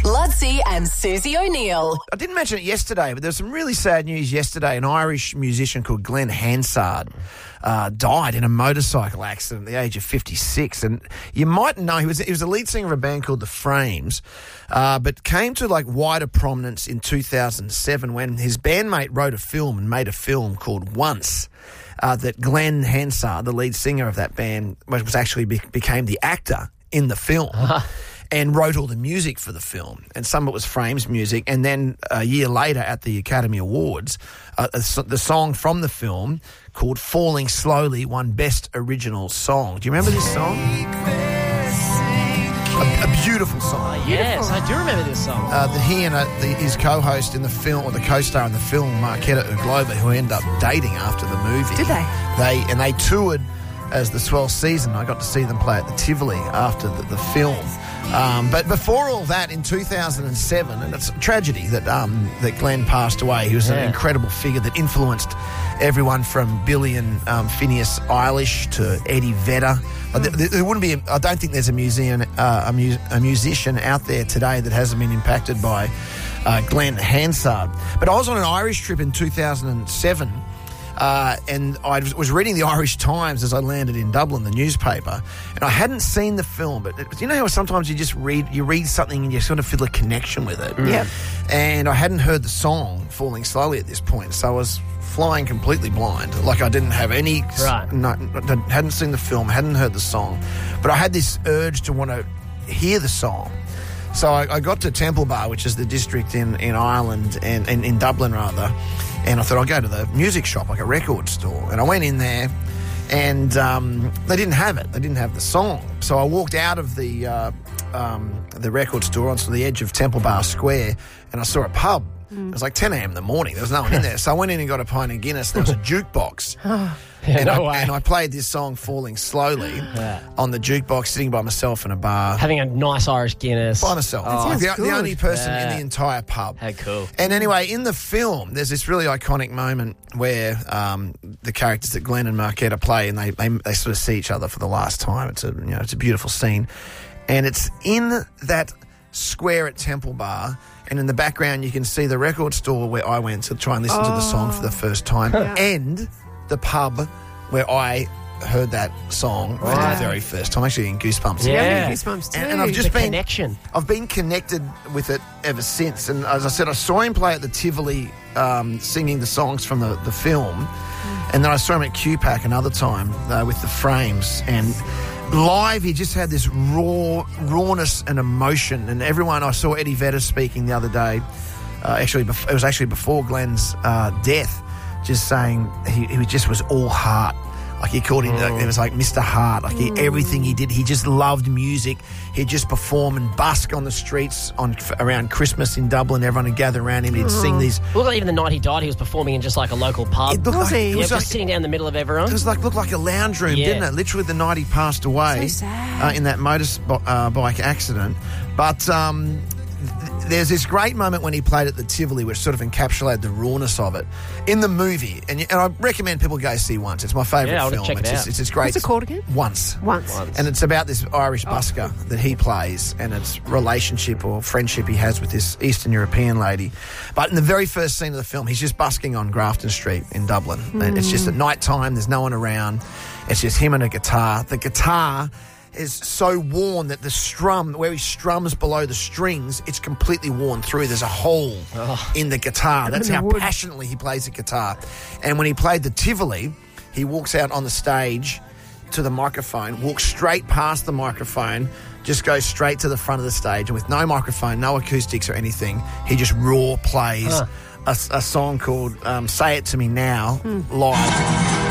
Ludsey and Susie O'Neill. I didn't mention it yesterday, but there was some really sad news yesterday. An Irish musician called Glenn Hansard died in a motorcycle accident at the age of 56. And you might know he was the lead singer of a band called The Frames, but came to wider prominence in 2007 when his bandmate wrote a film and made a film called Once. That Glenn Hansard, the lead singer of that band, was actually became the actor in the film. And wrote all the music for the film. And some of it was Frames music. And then a year later at the Academy Awards, the song from the film called Falling Slowly won Best Original Song. Do you remember this song? A beautiful song. Yes, I do remember this song. That he and his co-host in the film, or the co-star in the film, Marketa Uglova, who ended up dating after the movie. Did they? They toured as the Swell Season. I got to see them play at the Tivoli after the film. But before all that, in 2007, and it's a tragedy that Glenn passed away. He was an incredible figure that influenced everyone from Billy and Phineas Eilish to Eddie Vedder. There wouldn't be. I don't think there's a musician out there today that hasn't been impacted by Glenn Hansard. But I was on an Irish trip in 2007. And I was reading the Irish Times as I landed in Dublin, the newspaper, and I hadn't seen the film, but you know how sometimes you read something and you sort of feel a connection with it? Yeah. And I hadn't heard the song Falling Slowly at this point, so I was flying completely blind. Like I didn't have any... Right. No, hadn't seen the film, hadn't heard the song, but I had this urge to want to hear the song. So I got to Temple Bar, which is the district in Ireland, and in Dublin rather, and I thought I'll go to the music shop, like a record store. And I went in there, and they didn't have it. They didn't have the song. So I walked out of the record store onto the edge of Temple Bar Square, and I saw a pub. It was like 10 a.m. in the morning. There was no one in there. So I went in and got a pint of Guinness. There was a jukebox. And I played this song, Falling Slowly, on the jukebox, sitting by myself in a bar. Having a nice Irish Guinness. By myself. The only person in the entire pub. How cool. And anyway, in the film, there's this really iconic moment where the characters that Glenn and Marketa play, and they sort of see each other for the last time. It's a beautiful scene. And it's in that square at Temple Bar, and in the background you can see the record store where I went to try and listen to the song for the first time, and the pub where I heard that song for the very first time. Actually, in Goosebumps. Yeah, Goosebumps too. And I've just been connection. I've been connected with it ever since. And as I said, I saw him play at the Tivoli, singing the songs from the film, and then I saw him at QPAC another time with the Frames, and live, he just had this rawness and emotion. And everyone, I saw Eddie Vedder speaking the other day. It was actually before Glenn's death, just saying he just was all heart. Like he called him, it was like Mr. Heart. Like everything he did, he just loved music. He'd just perform and busk on the streets around Christmas in Dublin. Everyone would gather around him. He'd sing these. Look, like even the night he died, he was performing in just like a local pub. It looked just sitting down in the middle of everyone. It looked like a lounge room, didn't it? Literally the night he passed away, so sad. In that motorbike accident. But there's this great moment when he played at the Tivoli, which sort of encapsulated the rawness of it in the movie. And I recommend people go see Once. It's my favourite film. Check it out. It's just great. What's it called again? Once. Once. And it's about this Irish busker that he plays, and it's relationship or friendship he has with this Eastern European lady. But in the very first scene of the film, he's just busking on Grafton Street in Dublin. And it's just at night time. There's no one around. It's just him and a guitar. The guitar is so worn that the strum, where he strums below the strings, it's completely worn through. There's a hole in the guitar. That's how passionately he plays the guitar. And when he played the Tivoli, he walks out on the stage to the microphone, walks straight past the microphone, just goes straight to the front of the stage, and with no microphone, no acoustics or anything, he just raw plays a song called Say It To Me Now live.